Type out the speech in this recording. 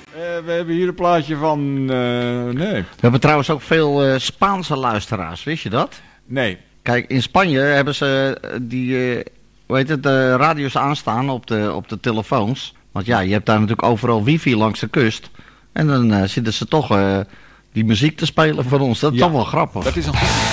We hebben hier een plaatje van... nee. We hebben trouwens ook veel Spaanse luisteraars, wist je dat? Nee. Kijk, in Spanje hebben ze de radio's aanstaan op de telefoons. Want ja, je hebt daar natuurlijk overal wifi langs de kust. En dan zitten ze toch die muziek te spelen voor ons. Dat is toch wel grappig. Dat is een